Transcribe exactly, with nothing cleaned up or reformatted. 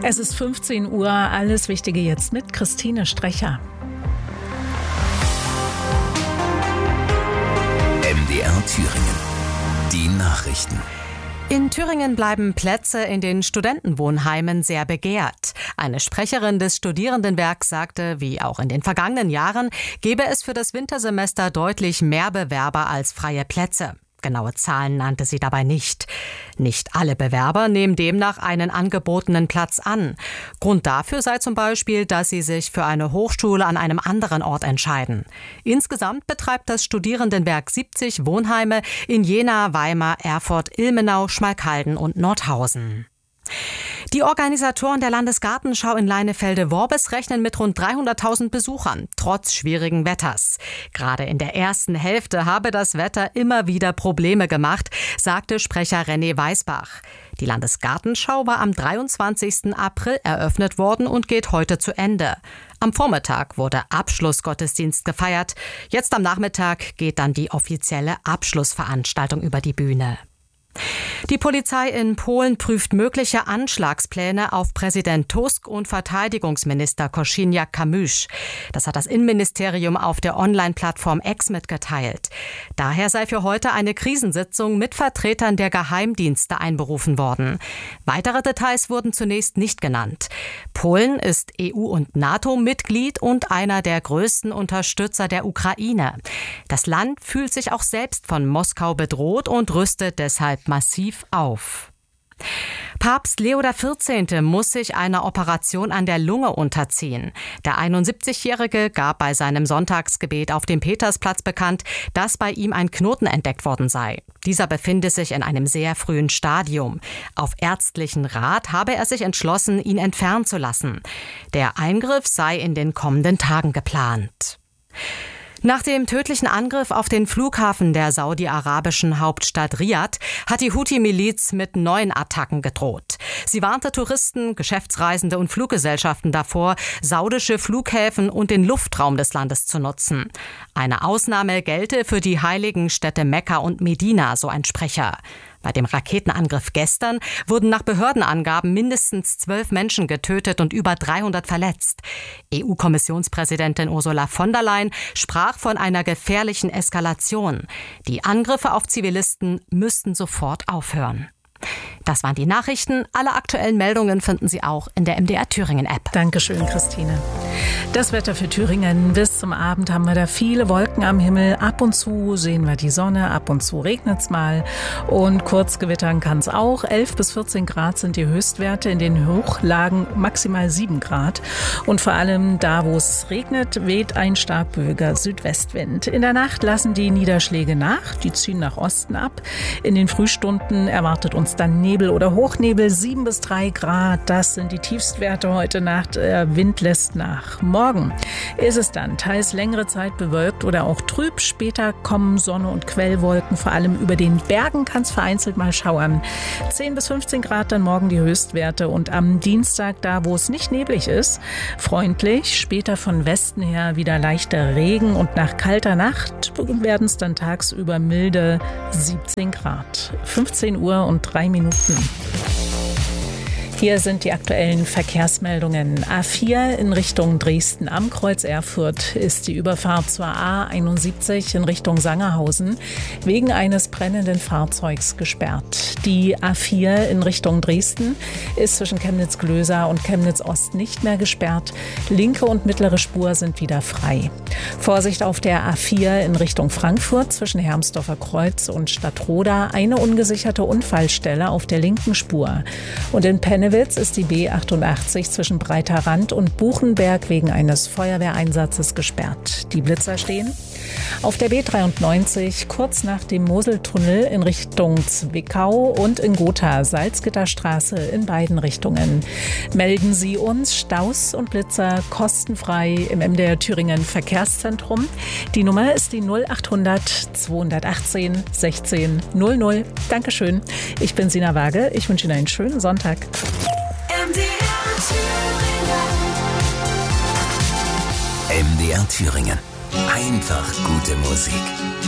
Es ist fünfzehn Uhr, alles Wichtige jetzt mit Christine Strecher. M D R Thüringen. Die Nachrichten. In Thüringen bleiben Plätze in den Studentenwohnheimen sehr begehrt. Eine Sprecherin des Studierendenwerks sagte, wie auch in den vergangenen Jahren, gebe es für das Wintersemester deutlich mehr Bewerber als freie Plätze. Genaue Zahlen nannte sie dabei nicht. Nicht alle Bewerber nehmen demnach einen angebotenen Platz an. Grund dafür sei zum Beispiel, dass sie sich für eine Hochschule an einem anderen Ort entscheiden. Insgesamt betreibt das Studierendenwerk siebzig Wohnheime in Jena, Weimar, Erfurt, Ilmenau, Schmalkalden und Nordhausen. Die Organisatoren der Landesgartenschau in Leinefelde-Worbis rechnen mit rund dreihunderttausend Besuchern, trotz schwierigen Wetters. Gerade in der ersten Hälfte habe das Wetter immer wieder Probleme gemacht, sagte Sprecher René Weisbach. Die Landesgartenschau war am dreiundzwanzigsten April eröffnet worden und geht heute zu Ende. Am Vormittag wurde Abschlussgottesdienst gefeiert. Jetzt am Nachmittag geht dann die offizielle Abschlussveranstaltung über die Bühne. Die Polizei in Polen prüft mögliche Anschlagspläne auf Präsident Tusk und Verteidigungsminister Kosiniak-Kamysz. Das hat das Innenministerium auf der Online-Plattform X mitgeteilt. Daher sei für heute eine Krisensitzung mit Vertretern der Geheimdienste einberufen worden. Weitere Details wurden zunächst nicht genannt. Polen ist E U- und NATO-Mitglied und einer der größten Unterstützer der Ukraine. Das Land fühlt sich auch selbst von Moskau bedroht und rüstet deshalb massiv auf. Papst Leo der vierzehnte muss sich einer Operation an der Lunge unterziehen. Der einundsiebzigjährige gab bei seinem Sonntagsgebet auf dem Petersplatz bekannt, dass bei ihm ein Knoten entdeckt worden sei. Dieser befinde sich in einem sehr frühen Stadium. Auf ärztlichen Rat habe er sich entschlossen, ihn entfernen zu lassen. Der Eingriff sei in den kommenden Tagen geplant. Nach dem tödlichen Angriff auf den Flughafen der saudi-arabischen Hauptstadt Riad hat die Houthi-Miliz mit neuen Attacken gedroht. Sie warnte Touristen, Geschäftsreisende und Fluggesellschaften davor, saudische Flughäfen und den Luftraum des Landes zu nutzen. Eine Ausnahme gelte für die heiligen Städte Mekka und Medina, so ein Sprecher. Bei dem Raketenangriff gestern wurden nach Behördenangaben mindestens zwölf Menschen getötet und über dreihundert verletzt. E U-Kommissionspräsidentin Ursula von der Leyen sprach von einer gefährlichen Eskalation. Die Angriffe auf Zivilisten müssten sofort aufhören. Das waren die Nachrichten. Alle aktuellen Meldungen finden Sie auch in der M D R Thüringen App. Dankeschön, Christine. Das Wetter für Thüringen. Bis zum Abend haben wir da viele Wolken am Himmel. Ab und zu sehen wir die Sonne, ab und zu regnet es mal. Und kurz gewittern kann es auch. elf bis vierzehn Grad sind die Höchstwerte, in den Hochlagen maximal sieben Grad. Und vor allem da, wo es regnet, weht ein starkböiger Südwestwind. In der Nacht lassen die Niederschläge nach. Die ziehen nach Osten ab. In den Frühstunden erwartet uns dann Nebel oder Hochnebel, sieben bis drei Grad. Das sind die Tiefstwerte heute Nacht. Der Wind lässt nach. Morgen ist es dann teils längere Zeit bewölkt oder auch trüb. Später kommen Sonne und Quellwolken. Vor allem über den Bergen kann es vereinzelt mal schauern. zehn bis fünfzehn Grad dann morgen die Höchstwerte. Und am Dienstag, da wo es nicht neblig ist, freundlich. Später von Westen her wieder leichter Regen. Und nach kalter Nacht werden es dann tagsüber milde siebzehn Grad. fünfzehn Uhr und drei Minuten. Hier sind die aktuellen Verkehrsmeldungen. A vier in Richtung Dresden am Kreuz Erfurt ist die Überfahrt zur A einundsiebzig in Richtung Sangerhausen wegen eines brennenden Fahrzeugs gesperrt. Die A vier in Richtung Dresden ist zwischen Chemnitz-Glösa und Chemnitz-Ost nicht mehr gesperrt. Linke und mittlere Spur sind wieder frei. Vorsicht auf der A vier in Richtung Frankfurt zwischen Hermsdorfer Kreuz und Stadtroda. Eine ungesicherte Unfallstelle auf der linken Spur. Und in Penne ist die B achtundachtzig zwischen Breiter Rand und Buchenberg wegen eines Feuerwehreinsatzes gesperrt. Die Blitzer stehen auf der B dreiundneunzig kurz nach dem Moseltunnel in Richtung Zwickau und in Gotha Salzgitterstraße in beiden Richtungen. Melden Sie uns Staus und Blitzer kostenfrei im M D R Thüringen Verkehrszentrum. Die Nummer ist die null achthundert zweihundertachtzehn sechzehn null null. Dankeschön. Ich bin Sina Waage. Ich wünsche Ihnen einen schönen Sonntag. M D R Thüringen. M D R Thüringen. Einfach gute Musik.